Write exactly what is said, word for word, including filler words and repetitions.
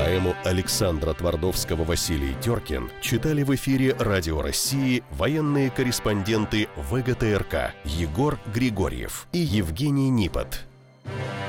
Поэму Александра Твардовского «Василий Теркин» читали в эфире Радио России военные корреспонденты ВГТРК Егор Григорьев и Евгений Нипот.